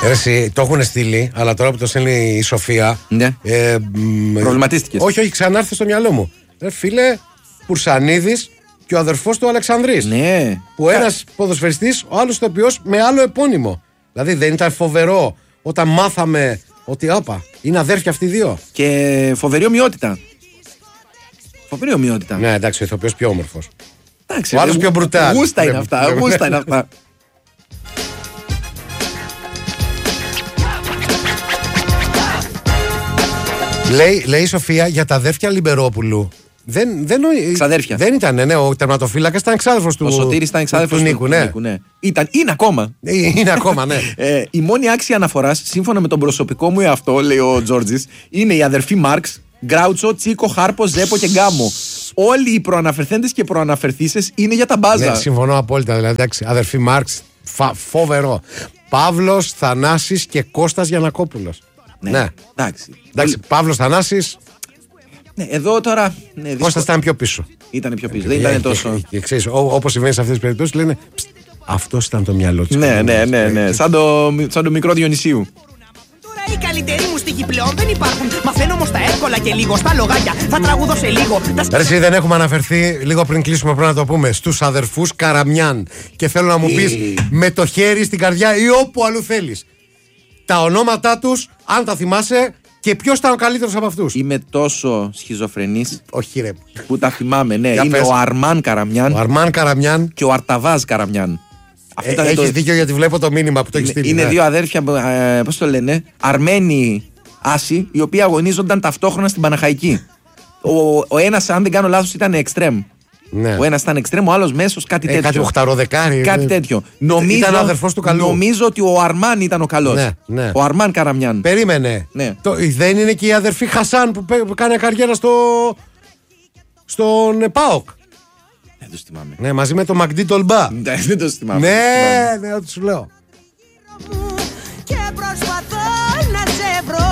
Εσύ, το έχουν στείλει, αλλά τώρα που το στέλνει η Σοφία. Ναι. Προβληματίστηκες? Όχι, ξανά έρθει στο μυαλό μου. Φίλε, Πουρσανίδης και ο αδερφός του Αλεξανδρής. Ναι. Που ένας ποδοσφαιριστής, ο άλλος ηθοποιός με άλλο επώνυμο. Δηλαδή δεν ήταν φοβερό όταν μάθαμε ότι είναι αδέρφια αυτοί οι δύο. Και φοβερή ομοιότητα. Ναι, εντάξει, ο ηθοποιός πιο όμορφος. Εντάξει, ο άλλος πιο μπρουτάλ. Γούστα είναι αυτά. Λέει η Σοφία για τα αδέρφια Λιμπερόπουλου. Ξαδέρφια. Δεν ήταν, ναι. Ο τερματοφύλακας ήταν εξάδελφος του. Ο Σωτήρης ήταν εξάδελφος του Νίκου, ναι. Είναι ακόμα. Είναι ακόμα, ναι. Η μόνη άξια αναφοράς, σύμφωνα με τον προσωπικό μου εαυτό, λέει ο Τζόρτζης, είναι οι αδερφοί Μάρξ, Γκράουτσο, Τσίκο, Χάρπο, Ζέπο και Γκάμο. Όλοι οι προαναφερθέντες και προαναφερθήσεις είναι για τα μπάζα. Ναι, συμφωνώ απόλυτα. Δηλαδή, εντάξει, αδερφοί Μάρξ, φοβερό. Παύλος, Θανάσης και Κώστας Γιαννακόπουλος. Ναι. Εντάξει, Παύλος, Θανάσης. Ναι, εδώ τώρα. Ναι, Κώστας ήταν πιο πίσω. Ήταν πιο πίσω. Δεν ήταν τόσο. Και ξέρεις, όπως συμβαίνει σε αυτές τις περιπτώσεις, λένε αυτός ήταν το μυαλό του. Ναι. Σαν το μικρό Διονυσίου. Οι καλύτεροι μου στοιχοί πλέον δεν υπάρχουν. Μαθαίνω όμως τα εύκολα και λίγο στα λογάκια. Θα τραγουδώ σε λίγο. Εσύ δεν έχουμε αναφερθεί, λίγο πριν κλείσουμε πρέπει να το πούμε, στους αδερφούς Καραμιάν. Και θέλω να μου πεις με το χέρι στην καρδιά ή όπου αλλού θέλεις. Τα ονόματά τους, αν τα θυμάσαι, και ποιος ήταν ο καλύτερος από αυτούς. Είμαι τόσο σχιζοφρενής. Όχι, ρε. Που τα θυμάμαι, ναι. Είναι ο Αρμάν Καραμιάν. Και ο Αρταβάζ Καραμιάν. Έχεις δίκιο γιατί βλέπω το μήνυμα που το έχεις στείλει. Είναι δύο αδέρφια, πώς το λένε, Αρμένοι Άσοι, οι οποίοι αγωνίζονταν ταυτόχρονα στην Παναχαϊκή. Ο ένας, αν δεν κάνω λάθος, ήταν εξτρέμ. Ναι. Ο ένας ήταν εξτρέμ, ο άλλος μέσος, κάτι τέτοιο. Κάτι οχταροδεκάρι. Κάτι τέτοιο. Ήταν ο αδερφός του καλού. Νομίζω ότι ο Αρμάν ήταν ο καλός. Ναι. Ο Αρμάν Καραμιάν. Περίμενε. Ναι. Δεν είναι και η αδερφή Χασάν που κάνει καριέρα στον ΠΑΟΚ. Δεν το θυμάμαι. Ναι, μαζί με το Μαγντί Τολμπά. Δεν το θυμάμαι. Ναι, ό,τι σου λέω. Και προσπαθώ να σε βρω.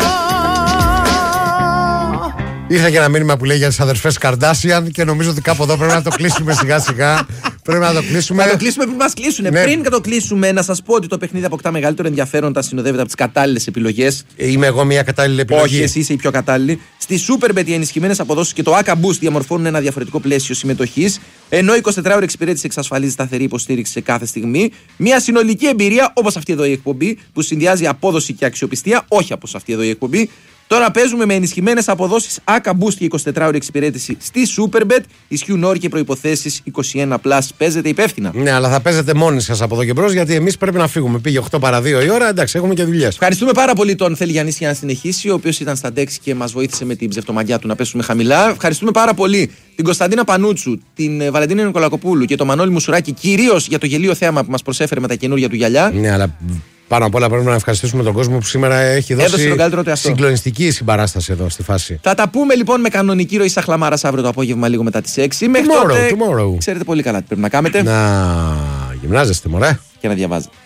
Ήρθα και ένα μήνυμα που λέει για τις αδερφές Καρντάσιαν και νομίζω ότι κάπου εδώ πρέπει να το κλείσουμε σιγά σιγά. Πρέπει να το κλείσουμε. Να το κλείσουμε πριν μας κλείσουν. Ναι. Πριν το κλείσουμε, να σας πω ότι το παιχνίδι αποκτά μεγαλύτερο ενδιαφέρον όταν συνοδεύεται από τις κατάλληλες επιλογές. Είμαι εγώ μια κατάλληλη επιλογή? Όχι, εσύ είσαι η πιο κατάλληλη. Στη Superbet οι ενισχυμένες αποδόσεις και το ACA Boost διαμορφώνουν ένα διαφορετικό πλαίσιο συμμετοχής. Ενώ η 24ωρη εξυπηρέτηση εξασφαλίζει σταθερή υποστήριξη σε κάθε στιγμή. Μια συνολική εμπειρία όπως αυτή εδώ η εκπομπή που συνδυάζει απόδοση και αξιοπιστία, όχι όπως αυτή εδώ η εκπομπή. Τώρα παίζουμε με ενισχυμένες αποδόσεις ACA Boost και 24ωρη εξυπηρέτηση στη Superbet. Ισχύουν όροι και προϋποθέσεις 21+. Παίζετε υπεύθυνα. Ναι, αλλά θα παίζετε μόνοι σας από εδώ και μπρος γιατί εμείς πρέπει να φύγουμε. Πήγε 8 παρά 2 η ώρα, εντάξει, έχουμε και δουλειές. Ευχαριστούμε πάρα πολύ τον Θέλει Γιάννη για να συνεχίσει, ο οποίος ήταν στα ντέξι και μας βοήθησε με την ψευτομαγιά του να πέσουμε χαμηλά. Ευχαριστούμε πάρα πολύ την Κωνσταντίνα Πανούτσου, την Βαλεντίνα Νικολακοπούλου και τον Μανώλη Μουσουράκη, κυρίως για το γελίο θέαμα που μας προσέφερε με τα καινούργια του γυαλιά. Ναι, αλλά πάνω απ' όλα πρέπει να ευχαριστήσουμε τον κόσμο που σήμερα έχει δώσει συγκλονιστική συμπαράσταση εδώ στη φάση. Θα τα πούμε λοιπόν με κανονική ροή Σαχλαμάρας αύριο το απόγευμα λίγο μετά τις 6. Μέχρι τότε, tomorrow. ξέρετε πολύ καλά τι πρέπει να κάνετε. Να γυμνάζεστε, μωρέ. Και να διαβάζετε.